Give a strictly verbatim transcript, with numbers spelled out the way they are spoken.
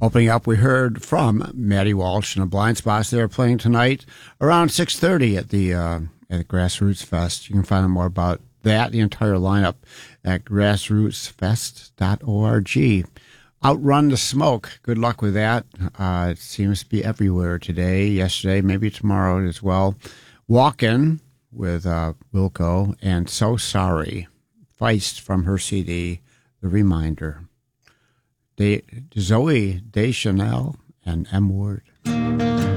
Opening up, we heard from Maddie Walsh and the Blind Spots. They're playing tonight around six thirty at the uh, at the Grassroots Fest. You can find out more about that, the entire lineup, at grassroots fest dot org. Outrun the Smoke. Good luck with that. Uh, it seems to be everywhere today, yesterday, maybe tomorrow as well. Walkin' with uh, Wilco, and So Sorry. Feist from her C D, The Reminder. De, Zoe Deschanel and M. Word.